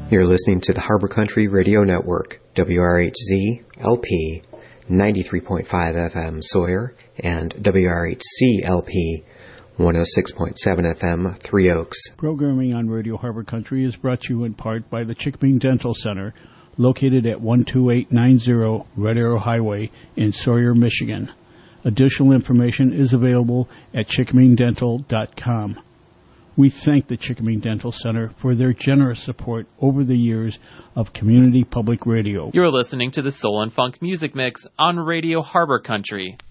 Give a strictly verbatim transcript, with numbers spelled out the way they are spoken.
You're listening to the Harbor Country Radio Network, W R H Z L P ninety-three point five F M Sawyer and W R H C L P one oh six point seven F M Three Oaks. Programming on Radio Harbor Country is brought to you in part by the Chickming Dental Center, located at one two eight nine zero Red Arrow Highway in Sawyer, Michigan. Additional information is available at chickming dental dot com. We thank the Chickming Dental Center for their generous support over the years of community public radio. You're listening to the Soul and Funk Music Mix on Radio Harbor Country.